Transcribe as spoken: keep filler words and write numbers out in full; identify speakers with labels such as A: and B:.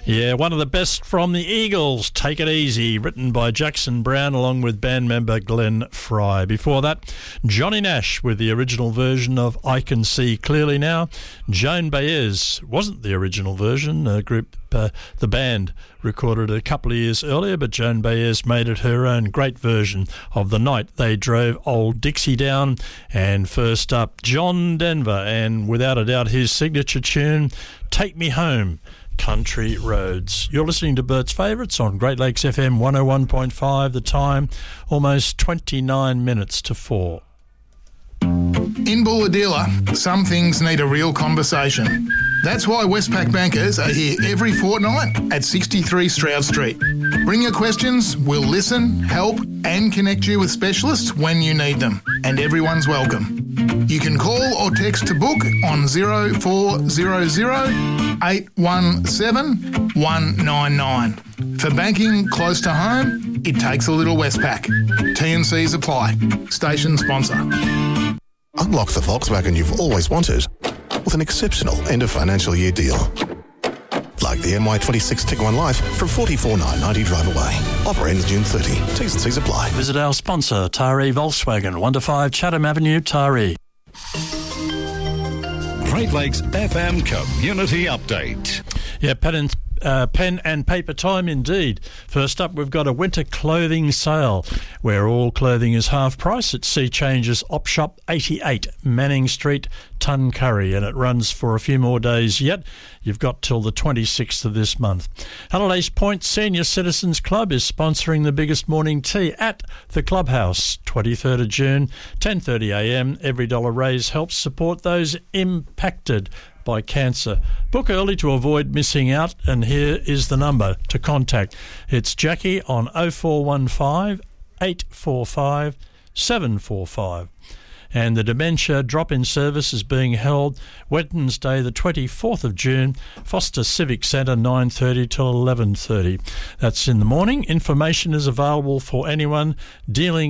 A: Yeah, one of the best from the Eagles, Take It Easy, written by Jackson Browne along with band member Glenn Fry. Before that, Johnny Nash with the original version of I Can See Clearly Now. Joan Baez wasn't the original version. The group, uh, the band, recorded it a couple of years earlier, but Joan Baez made it her own. Great version of The Night They Drove Old Dixie Down. And first up, John Denver, and without a doubt his signature tune, Take Me Home, Country Roads. You're listening to Bert's Favourites on Great Lakes F M one oh one point five. The time, almost twenty-nine minutes to four.
B: In Bulahdelah, some things need a real conversation. That's why Westpac bankers are here every fortnight at sixty-three Stroud Street. Bring your questions, we'll listen, help and connect you with specialists when you need them. And everyone's welcome. You can call or text to book on zero four zero zero eight one seven one nine nine. For banking close to home, it takes a little Westpac. T and Cs apply. Station sponsor.
C: Unlock the Volkswagen you've always wanted with an exceptional end of financial year deal. Like the M Y twenty-six Tiguan Life from forty-four thousand nine hundred ninety drive away. Offer ends June thirtieth. T's and C's apply.
A: Visit our sponsor, Taree Volkswagen, one to five Chatham Avenue, Taree.
D: Great Lakes F M Community Update.
A: Yeah, pen and, uh, pen and paper time indeed. First up, we've got a winter clothing sale where all clothing is half price at Sea Changes Op Shop, eighty-eight Manning Street, Tuncurry, and it runs for a few more days yet. You've got till the twenty-sixth of this month. Hallidays Point Senior Citizens Club is sponsoring the biggest morning tea at the Clubhouse, twenty-third of June, ten thirty a m. Every dollar raised helps support those impacted by cancer. Book early to avoid missing out, and here is the number to contact. It's Jackie on oh four one five, eight four five, seven four five. And the dementia drop-in service is being held Wednesday the twenty-fourth of June, Foster Civic Centre, nine thirty till eleven thirty. That's in the morning. Information is available for anyone dealing